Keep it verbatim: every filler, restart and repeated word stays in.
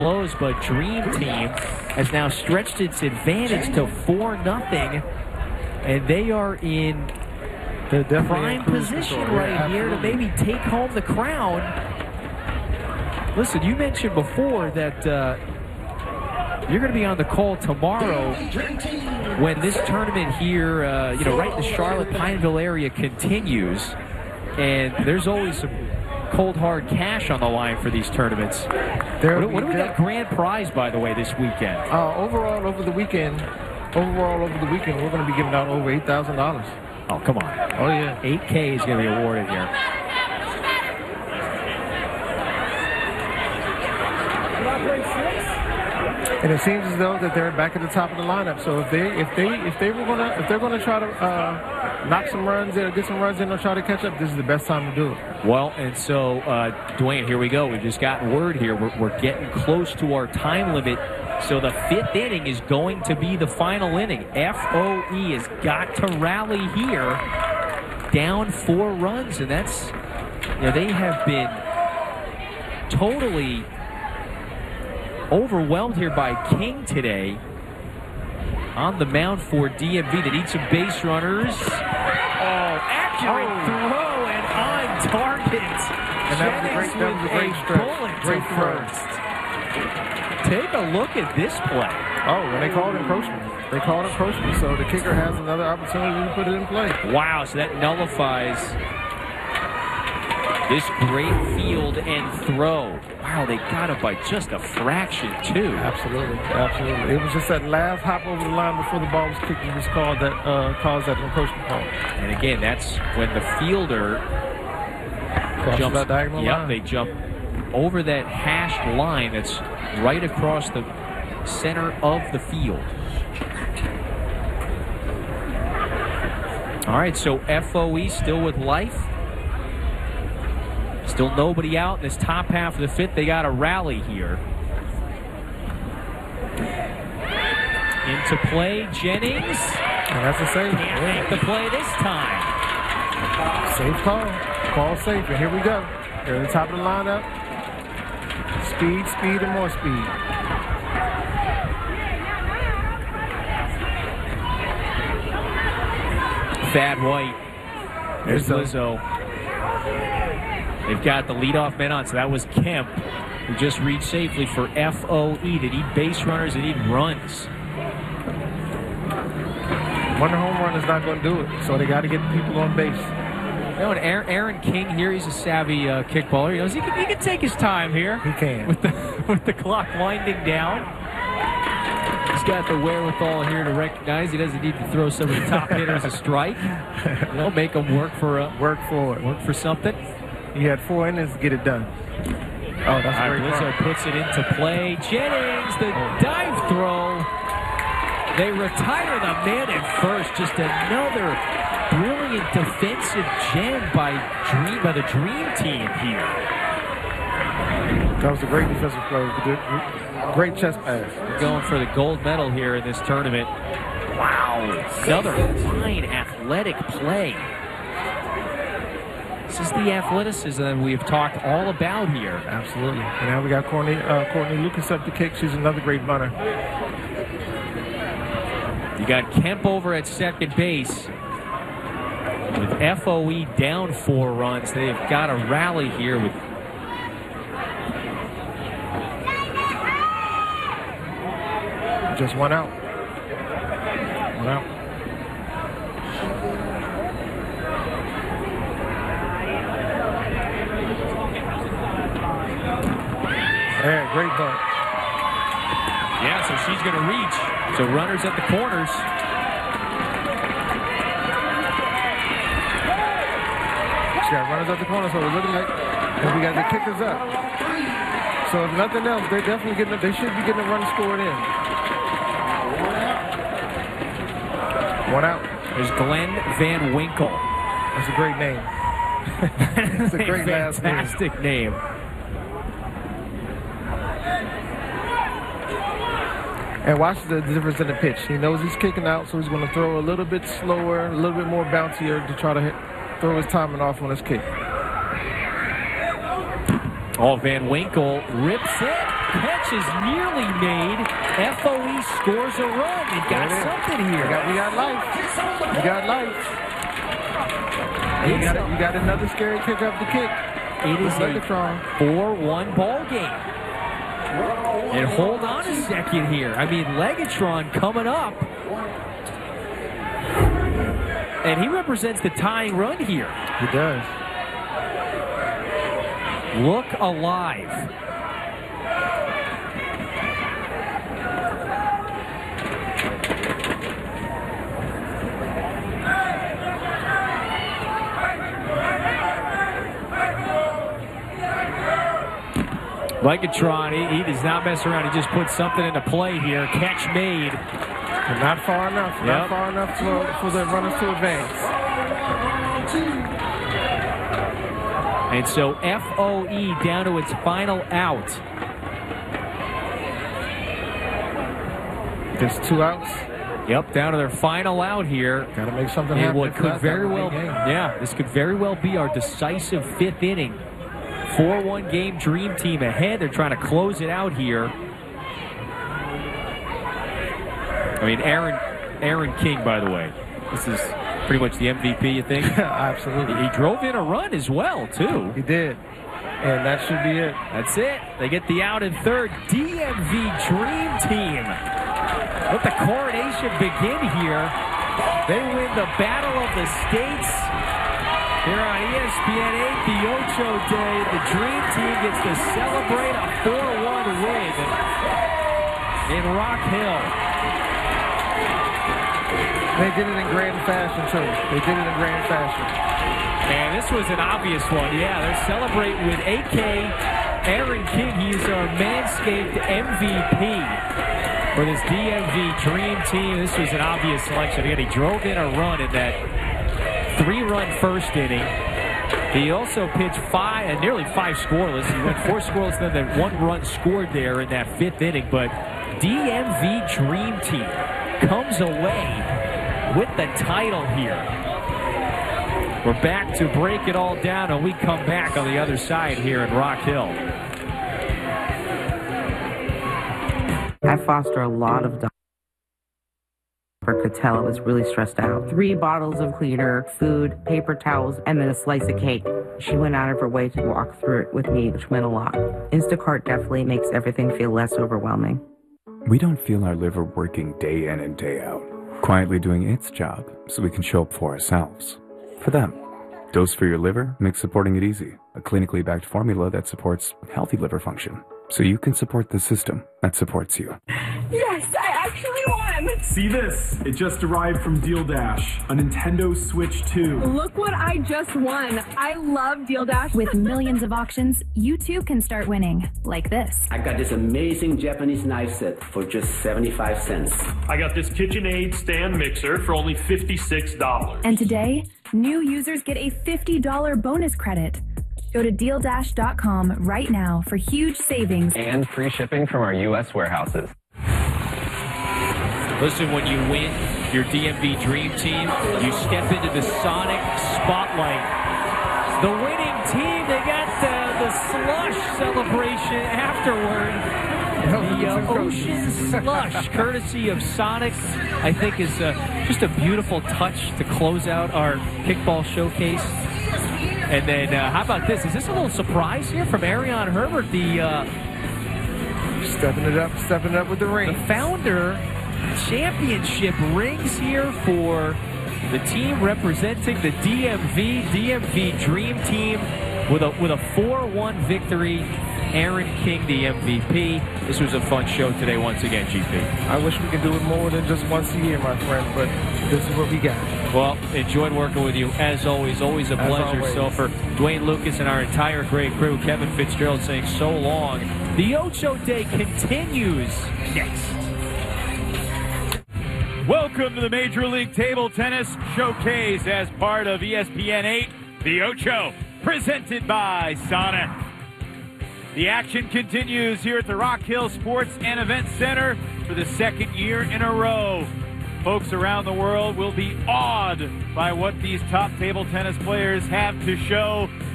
close, but Dream Team has now stretched its advantage to four nothing, and they are in prime position right here to maybe take home the crown. Listen, you mentioned before that uh, you're going to be on the call tomorrow when this tournament here, uh, you know, right in the Charlotte-Pineville area continues, and there's always some cold hard cash on the line for these tournaments. What, what do we got grand prize, by the way, this weekend? Uh, overall, over the weekend, overall over the weekend, we're going to be giving out over eight thousand dollars. Oh, come on. Oh, yeah. eight K is going to be awarded here. And it seems as though that they're back at the top of the lineup. So if they if they if they were gonna if they're gonna try to uh, knock some runs in or get some runs in or try to catch up, this is the best time to do it. Well, and so uh, Dwayne, here we go. We've just gotten word here. We're, we're getting close to our time limit. So the fifth inning is going to be the final inning. F O E has got to rally here, down four runs, and that's, you know, they have been totally overwhelmed here by King today on the mound for D M V. They need some base runners. Oh, accurate oh. throw and on target. And that was a great, that was a great stretch. Great first. Take a look at this play. Oh, and they called encroachment. They called encroachment, so the kicker has another opportunity to put it in play. Wow, so that nullifies this great field and throw. Wow, they got it by just a fraction, too. Absolutely, absolutely. It was just that last hop over the line before the ball was kicked and was called that uh, caused that encroachment call. And again, that's when the fielder Crosses jumps. That diagonal yep, line. they jump over that hashed line that's right across the center of the field. All right, so F O E still with life. Still nobody out in this top half of the fifth. They got a rally here. Into play, Jennings. And that's a save. Can't make the play this time. Safe call. Call safe. And here we go. They're at the top of the lineup. Speed, speed, and more speed. Thad White. There's Lizzo. They've got the leadoff man on, so that was Kemp, who just reached safely for F O E. They need base runners, they need runs. One home run is not going to do it, so they got to get people on base. You know, and Aaron, Aaron King here, he's a savvy uh, kickballer. He knows he can, he can take his time here. He can. With the, with the clock winding down. He's got the wherewithal here to recognize he doesn't need to throw some of the top hitters a strike. You know, make them work for a, work for it. Work for something. He had four innings to get it done. Oh, that's All right, great. Blizzo puts it into play. Jennings, the oh. dive throw. They retire the man at first. Just another brilliant defensive gem by Dream by the Dream Team here. That was a great defensive play. Great chest pass. We're going for the gold medal here in this tournament. Wow, another fine athletic play. This is the athleticism that we've talked all about here. Absolutely. And now we got Courtney, uh, Courtney Lucas up the kick. She's another great bunter. You got Kemp over at second base. With F O E down four runs, they've got a rally here with just one out. One out. Yeah, great bunt. Yeah, so she's going to reach. So runners at the corners. She got runners at the corners, so we're looking like, and we got the kickers up. So if nothing else, they're definitely getting. They should be getting a run scored in. One out. There's Glenn Van Winkle. That's a great name. It's a great last name. Fantastic name. And watch the difference in the pitch. He knows he's kicking out, so he's going to throw a little bit slower, a little bit more bouncier to try to hit, throw his timing off on his kick. Oh, Van Winkle rips it, catches is nearly made. F O E scores a run. They've got something here. We got, we got life. We got life. You got, you got another scary kick up the kick. It is a four one ball game. And hold on a second here. I mean, Legatron coming up. And he represents the tying run here. He does. Look alive. Legatron, he, he does not mess around. He just puts something into play here. Catch made. But not far enough. Yep. Not far enough for, for the runners to advance. And so F O E down to its final out. There's two outs. Yep, down to their final out here. Got to make something and happen. What could very well, yeah, this could very well be our decisive fifth inning. four one game, Dream Team ahead. They're trying to close it out here. I mean, Aaron, Aaron King, by the way. This is pretty much the M V P, you think? Absolutely. He drove in a run as well, too. He did. And that should be it. That's it. They get the out in third. D M V Dream Team. Let the coronation begin here. They win the Battle of the States. Here on E S P N eight, the Ocho Day, the Dream Team gets to celebrate a four one win in Rock Hill. They did it in grand fashion, too. They did it in grand fashion. And this was an obvious one. Yeah, they're celebrating with A K Aaron King. He is our Manscaped M V P for this D M V Dream Team. This was an obvious selection. Again, he drove in a run in that three-run first inning. He also pitched five, and nearly five scoreless. He went four scoreless, then that one run scored there in that fifth inning. But D M V Dream Team comes away with the title here. We're back to break it all down, and we come back on the other side here in Rock Hill. I foster a lot of dogs. Could tell I was really stressed out. Three bottles of cleaner, food, paper towels, and then a slice of cake. She went out of her way to walk through it with me, which meant a lot. Instacart definitely makes everything feel less overwhelming. We don't feel our liver working day in and day out, quietly doing its job so we can show up for ourselves. For them. Dose for your liver makes supporting it easy. A clinically backed formula that supports healthy liver function. So you can support the system that supports you. Yes, I actually won! See this? It just arrived from Deal Dash, a Nintendo Switch two. Look what I just won. I love Deal Dash. With millions of auctions, you too can start winning, like this. I got this amazing Japanese knife set for just seventy-five cents. I got this KitchenAid stand mixer for only fifty-six dollars. And today, new users get a fifty dollars bonus credit. Go to deal dash dot com right now for huge savings. And free shipping from our U S warehouses. Listen, when you win your D M V Dream Team, you step into the Sonic spotlight. The winning team, they got the, the slush celebration afterward. The uh, Ocean Slush, courtesy of Sonic, I think is uh, just a beautiful touch to close out our kickball showcase. And then, uh, how about this? Is this a little surprise here from Arion Herbert, the uh, stepping it up, stepping it up with the ring. The founder championship rings here for the team representing the D M V D M V Dream Team with a with a four one victory. Aaron King, the M V P. This was a fun show today once again, G P. I wish we could do it more than just once a year, my friend, but this is what we got. Well, enjoyed working with you, as always. Always a pleasure. Always. So for Dwayne Lucas and our entire great crew, Kevin Fitzgerald saying so long. The Ocho Day continues next. Welcome to the Major League Table Tennis Showcase as part of E S P N eight, The Ocho, presented by Sonic. The action continues here at the Rock Hill Sports and Events Center for the second year in a row. Folks around the world will be awed by what these top table tennis players have to show